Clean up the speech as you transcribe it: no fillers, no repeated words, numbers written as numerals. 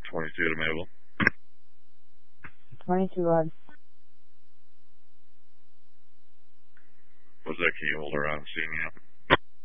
22 to Mabel. 22 on. Was that key holder on seeing you?